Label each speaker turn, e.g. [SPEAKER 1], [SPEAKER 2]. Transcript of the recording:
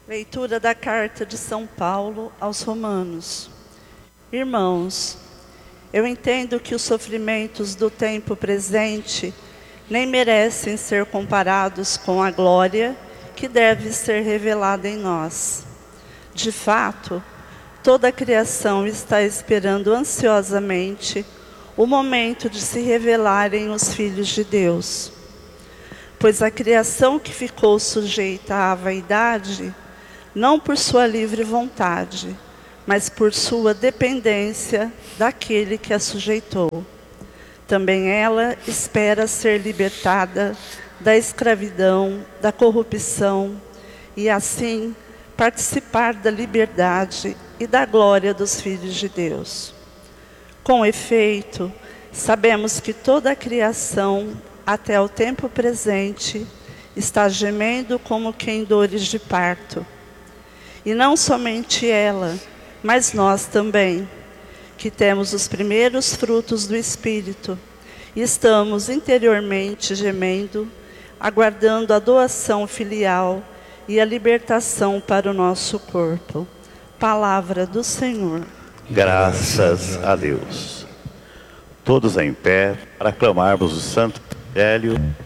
[SPEAKER 1] Leitura da carta de São Paulo aos Romanos. Irmãos, eu entendo que os sofrimentos do tempo presente nem merecem ser comparados com a glória que deve ser revelada em nós. De fato, toda a criação está esperando ansiosamente o momento de se revelarem os filhos de Deus. Pois a criação que ficou sujeita à vaidade, não por sua livre vontade, mas por sua dependência daquele que a sujeitou. Também ela espera ser libertada da escravidão, da corrupção, e assim participar da liberdade e da glória dos filhos de Deus. Com efeito, sabemos que toda a criação, até o tempo presente, está gemendo como que em dores de parto. E não somente ela, mas nós também, que temos os primeiros frutos do Espírito, e estamos interiormente gemendo, aguardando a doação filial e a libertação para o nosso corpo. Palavra do Senhor.
[SPEAKER 2] Graças a Deus. Todos em pé para aclamarmos o Santo Evangelho